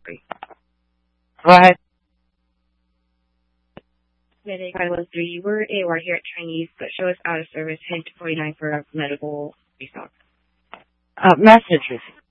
Go ahead. Medic 513, we're AOR here at Chinese, but show us out of service, head to 49 for medical restock. Messages.